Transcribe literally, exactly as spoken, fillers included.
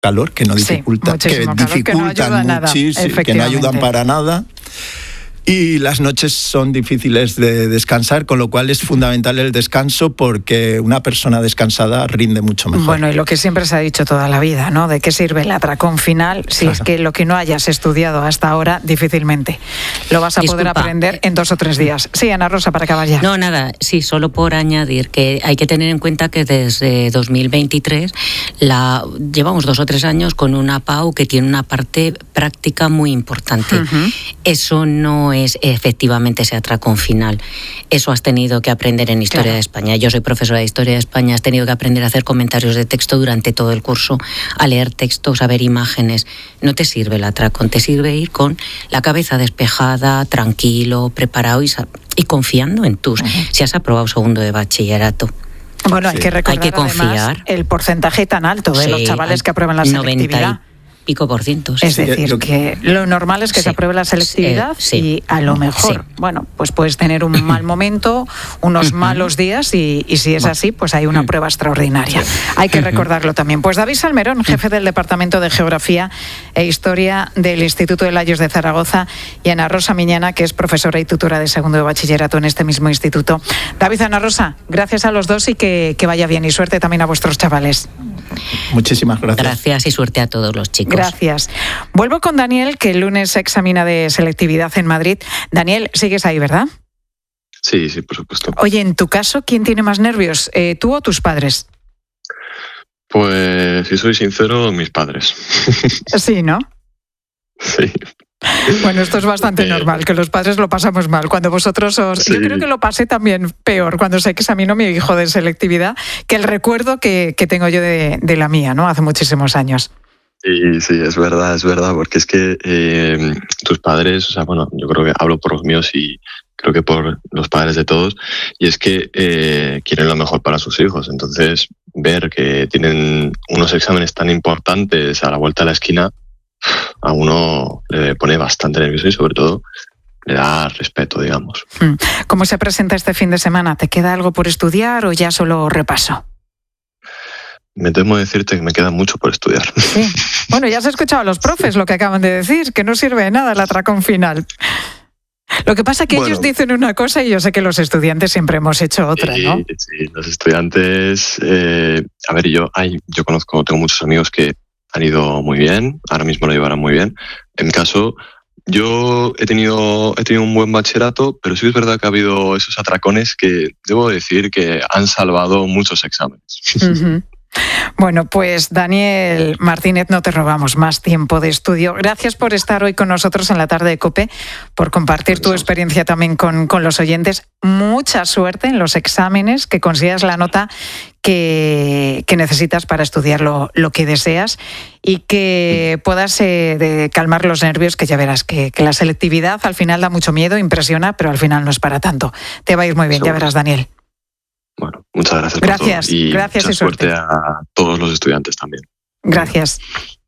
calor, que no dificulta, sí, que calor, dificultan que no nada, muchísimo, que no ayudan para nada. Y las noches son difíciles de descansar, con lo cual es fundamental el descanso porque una persona descansada rinde mucho mejor. Bueno, y lo que siempre se ha dicho toda la vida, ¿no? ¿De qué sirve el atracón final si claro. es que lo que no hayas estudiado hasta ahora difícilmente lo vas a Disculpa. poder aprender en dos o tres días? Sí, Ana Rosa, para acabar ya. No, nada, sí, solo por añadir que hay que tener en cuenta que desde dos mil veintitrés la, llevamos dos o tres años con una P A U que tiene una parte práctica muy importante. Uh-huh. Eso no es efectivamente ese atracón final. Eso has tenido que aprender en Historia claro. de España. Yo soy profesora de Historia de España, has tenido que aprender a hacer comentarios de texto durante todo el curso, a leer textos, a ver imágenes. No te sirve el atracón, te sirve ir con la cabeza despejada, tranquilo, preparado y, y confiando en tus... Uh-huh. Si has aprobado segundo de bachillerato. Bueno, hay sí. que recordar hay que confiar. Además el porcentaje tan alto de sí, los chavales que aprueban la selectividad. Pico por ciento. Sí. Es decir, lo que... que lo normal es que sí. se apruebe la selectividad sí. y a lo mejor, sí. bueno, pues puedes tener un mal momento, unos malos días y, y si es así, pues hay una prueba extraordinaria. Hay que recordarlo también. Pues David Salmerón, jefe del Departamento de Geografía e Historia del Instituto de Layos de Zaragoza, y Ana Rosa Miñana, que es profesora y tutora de segundo de bachillerato en este mismo instituto. David, Ana Rosa, gracias a los dos y que, que vaya bien y suerte también a vuestros chavales. Muchísimas gracias. Gracias y suerte a todos los chicos. Gracias. Vuelvo con Daniel, que el lunes examina de selectividad en Madrid. Daniel, sigues ahí, ¿verdad? Sí, sí, por supuesto. Oye, en tu caso, ¿quién tiene más nervios? Eh, ¿Tú o tus padres? Pues, si soy sincero, mis padres. Sí, ¿no? Sí. Bueno, esto es bastante eh, normal, que los padres lo pasamos mal. Cuando vosotros os... Sí. Yo creo que lo pasé también peor cuando se examinó mi hijo de selectividad, que el recuerdo que, que tengo yo de, de la mía, ¿no? Hace muchísimos años. Sí, sí, es verdad, es verdad, porque es que eh, tus padres, o sea, bueno, yo creo que hablo por los míos y creo que por los padres de todos, y es que eh, quieren lo mejor para sus hijos. Entonces, ver que tienen unos exámenes tan importantes a la vuelta de la esquina, a uno le pone bastante nervioso y sobre todo le da respeto, digamos. ¿Cómo se presenta este fin de semana? ¿Te queda algo por estudiar o ya solo repaso? Me temo decirte que me queda mucho por estudiar. Sí. Bueno, ya has escuchado a los profes lo que acaban de decir, que no sirve de nada el atracón final. Lo que pasa es que bueno, ellos dicen una cosa y yo sé que los estudiantes siempre hemos hecho otra, sí, ¿no? Sí, los estudiantes... Eh, a ver, yo, ay, yo conozco, tengo muchos amigos que han ido muy bien, ahora mismo lo llevarán muy bien. En mi caso, yo he tenido, he tenido un buen bachillerato, pero sí es verdad que ha habido esos atracones que debo decir que han salvado muchos exámenes. Uh-huh. Bueno, pues Daniel Martínez, no te robamos más tiempo de estudio. Gracias por estar hoy con nosotros en la tarde de COPE, por compartir tu experiencia también con, con los oyentes. Mucha suerte en los exámenes, que consigas la nota que, que necesitas para estudiar lo, lo que deseas y que puedas eh, de calmar los nervios, que ya verás que, que la selectividad al final da mucho miedo, impresiona, pero al final no es para tanto. Te va a ir muy bien, Seguro. Ya verás, Daniel. Bueno, muchas gracias. Gracias, por todo y gracias mucha y suerte a todos los estudiantes también. Gracias.